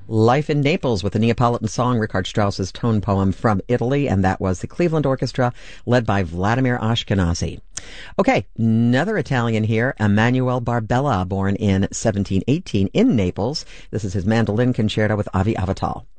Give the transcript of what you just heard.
Life in Naples with the Neapolitan song, Richard Strauss's tone poem from Italy, and that was the Cleveland Orchestra led by Vladimir Ashkenazy. Okay, another Italian here, Emanuele Barbella, born in 1718 in Naples. This is his mandolin concerto with Avi Avital.